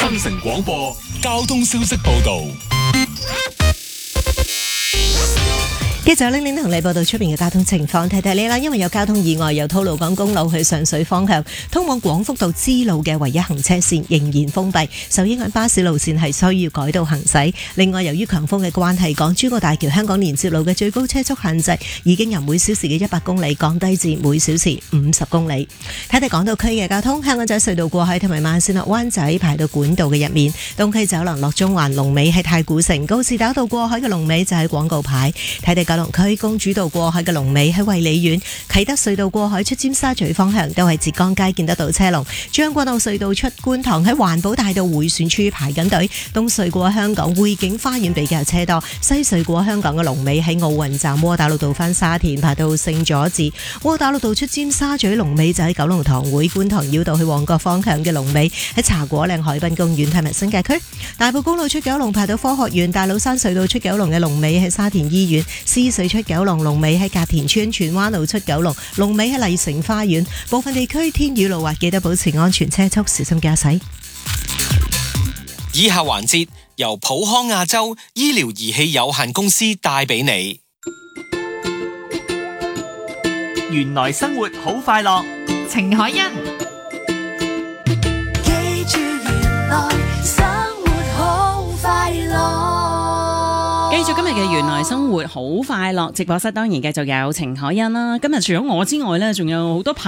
新城廣播交通消息報道。 記者玲玲同你報道出邊嘅交通情況，提提你啦，因為有交通意外，由吐露港公路去上水方向，通往廣福道支路嘅唯一行車線仍然封閉，受影響巴士路線係需要改道行駛。另外，由於強風嘅關係，港珠澳大橋香港連接路嘅最高車速限制已經由每小時嘅100公里降低至每小時50公里。睇睇港島區嘅交通，香港仔隧道過海同埋慢線落灣仔排到管道嘅入面，東區走廊落中環龍尾喺太古城，告士打道過海嘅龍尾就喺廣告牌。睇睇九龍區公主道過海嘅龍尾喺衛理苑，啟德隧道過海出尖沙咀方向都係浙江街見得到車龍，將軍澳隧道出觀塘喺環保大道迴旋處排緊隊，東隧過香港匯景花園比較車多，西隧過香港嘅龍尾喺奧運站，窩打老道返沙田排到聖佐治，窩打老道出尖沙咀龍尾就喺九龍塘會，觀塘繞道去旺角方向嘅龍尾喺茶果嶺海濱公園同埋新界區，大埔公路出九龍排到科學園，大老山隧道出九龍嘅龍尾喺沙田醫院，獅隧出九龍龍尾喺隔田村，荃灣路出九龍龍尾喺麗城花園，部分地區天雨路滑，記得保持安全車速，小心駕駛。 以下環節由普康亞洲醫療儀器有限公司帶俾你。 原來生活好快樂， 程海欣。 記住原來生活好快樂。 繼續今日嘅原來生活好快樂直播室，當然繼續有程海欣啦。今日除咗我之外呢，仲有好多朋友